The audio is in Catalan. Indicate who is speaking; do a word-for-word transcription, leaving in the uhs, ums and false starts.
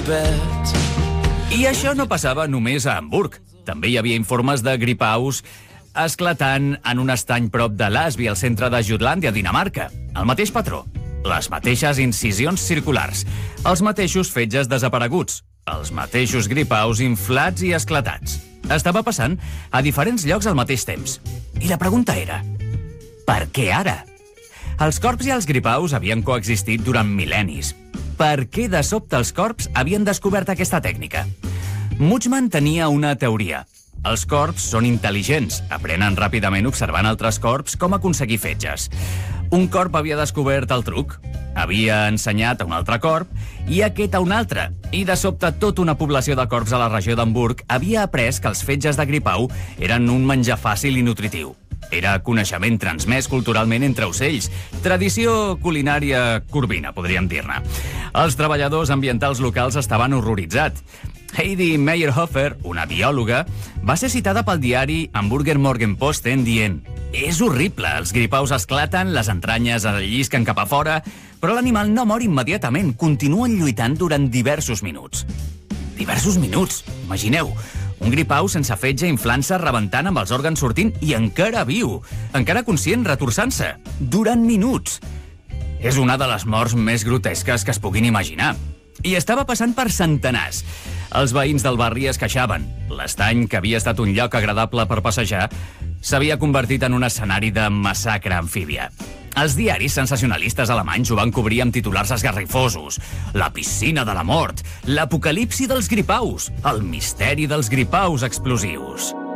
Speaker 1: bet.
Speaker 2: I això no passava només a Hamburg. També hi havia informes de gripaus esclatant en un estany prop de Lasby, al centre de Jutlàndia, Dinamarca. El mateix patró. Les mateixes incisions circulars. Els mateixos fetges desapareguts. Els mateixos gripaus inflats i esclatats. Estava passant a diferents llocs al mateix temps. I la pregunta era: per què ara? Els corps i els gripaus havien coexistit durant mil·lennis. Per què de sobte els corps havien descobert aquesta tècnica? Mutschmann tenia una teoria. Els corps són intel·ligents, aprenen ràpidament observant altres corps com aconseguir fetges. Un corp havia descobert el truc, havia ensenyat a un altre corp i aquest a un altre. I de sobte tota una població de corps a la regió d'Hamburg havia après que els fetges de gripau eren un menjar fàcil i nutritiu. Era coneixement transmès culturalment entre ocells, tradició culinària corbina, podríem dir-ne. Els treballadors ambientals locals estaven horroritzats. Heidi Meyerhofer, una biòloga, va ser citada pel diari Hamburger Morgenposten dient: «És horrible, els gripaus esclaten, les entranyes es llisquen cap a fora, però l'animal no mor immediatament, continuen lluitant durant diversos minuts». Diversos minuts, imagineu. Un gripau sense fetge inflant-se, rebentant amb els òrgans sortint i encara viu, encara conscient, retorçant-se, durant minuts. És una de les morts més grotesques que es puguin imaginar. I estava passant per centenars. Els veïns del barri es queixaven. L'estany, que havia estat un lloc agradable per passejar, s'havia convertit en un escenari de massacre amfíbia. Els diaris sensacionalistes alemanys ho van cobrir amb titulars esgarrifosos. La piscina de la mort, l'apocalipsi dels gripaus, el misteri dels gripaus explosius.